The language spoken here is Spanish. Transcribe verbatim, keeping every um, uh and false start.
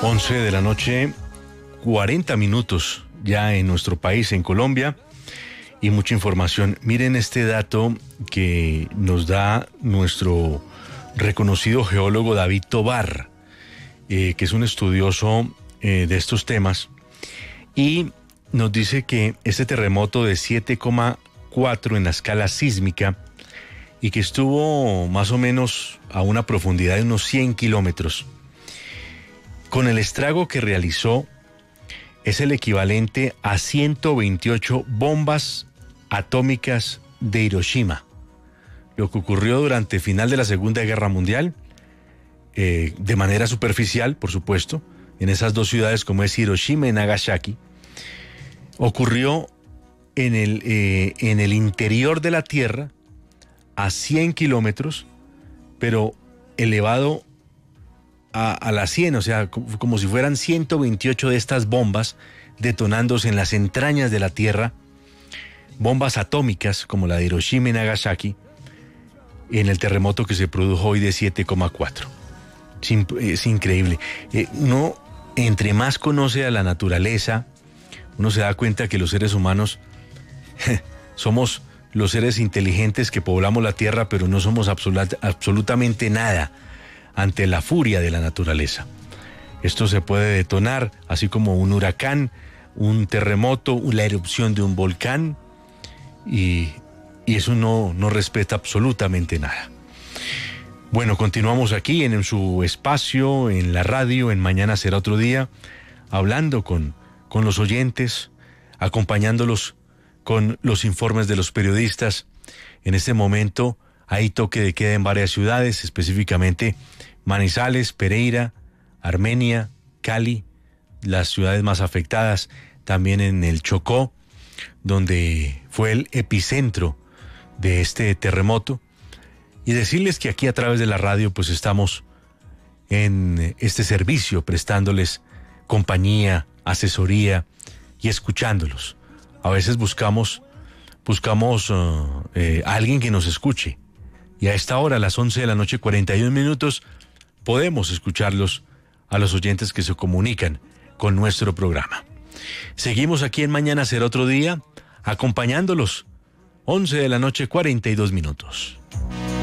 once de la noche, cuarenta minutos ya en nuestro país, en Colombia, y mucha información. Miren este dato que nos da nuestro reconocido geólogo David Tovar, eh, que es un estudioso eh, de estos temas, y nos dice que este terremoto de siete coma cuatro en la escala sísmica y que estuvo más o menos a una profundidad de unos cien kilómetros, con el estrago que realizó, es el equivalente a ciento veintiocho bombas atómicas de Hiroshima. Lo que ocurrió durante el final de la Segunda Guerra Mundial, eh, de manera superficial, por supuesto, en esas dos ciudades como es Hiroshima y Nagasaki, ocurrió en el, eh, en el interior de la Tierra, a cien kilómetros, pero elevado a, a las cien, o sea, como, como si fueran ciento veintiocho de estas bombas detonándose en las entrañas de la Tierra, bombas atómicas como la de Hiroshima y Nagasaki, en el terremoto que se produjo hoy de siete coma cuatro. Es, es increíble. Eh, uno, entre más conoce a la naturaleza, uno se da cuenta que los seres humanos somos los seres inteligentes que poblamos la Tierra, pero no somos absolut- absolutamente nada ante la furia de la naturaleza. Esto se puede detonar, así como un huracán, un terremoto, la erupción de un volcán, y, y eso no, no respeta absolutamente nada. Bueno, continuamos aquí en su espacio, en la radio, en Mañana Será Otro Día, hablando con, con los oyentes, acompañándolos con los informes de los periodistas. En este momento hay toque de queda en varias ciudades, específicamente Manizales, Pereira, Armenia, Cali, las ciudades más afectadas, también en el Chocó, donde fue el epicentro de este terremoto. Y decirles que aquí a través de la radio pues estamos en este servicio prestándoles compañía, asesoría y escuchándolos. A veces buscamos, buscamos uh, eh, a alguien que nos escuche. Y a esta hora, a las once de la noche, cuarenta y un minutos, podemos escucharlos a los oyentes que se comunican con nuestro programa. Seguimos aquí en Mañana Será Otro Día, acompañándolos. once de la noche, cuarenta y dos minutos.